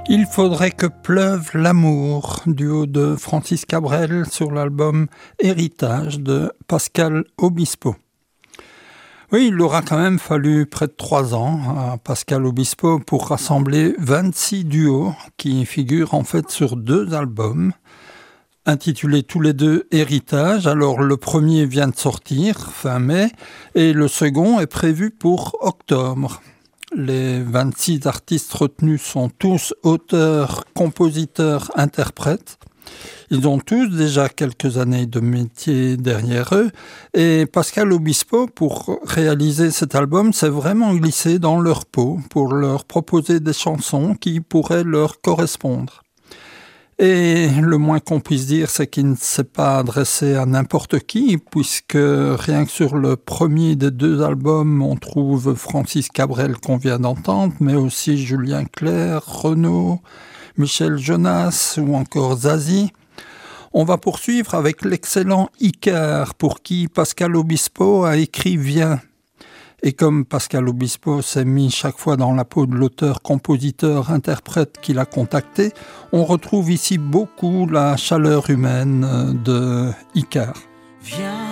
Il faudrait que pleuve l'amour, duo de Francis Cabrel sur l'album Héritage de Pascal Obispo. Oui, il aura quand même fallu près de 3 ans à Pascal Obispo pour rassembler 26 duos qui figurent en fait sur 2 albums, intitulés tous les deux Héritage. Alors le premier vient de sortir fin mai et le second est prévu pour octobre. Les 26 artistes retenus sont tous auteurs, compositeurs, interprètes. Ils ont tous déjà quelques années de métier derrière eux et Pascal Obispo, pour réaliser cet album, s'est vraiment glissé dans leur peau pour leur proposer des chansons qui pourraient leur correspondre. Et le moins qu'on puisse dire, c'est qu'il ne s'est pas adressé à n'importe qui, puisque rien que sur le premier des 2 albums, on trouve Francis Cabrel qu'on vient d'entendre, mais aussi Julien Clerc, Renaud, Michel Jonas ou encore Zazie. On va poursuivre avec l'excellent Icare, pour qui Pascal Obispo a écrit « Viens ». Et comme Pascal Obispo s'est mis chaque fois dans la peau de l'auteur, compositeur, interprète qu'il a contacté, on retrouve ici beaucoup la chaleur humaine de Icare.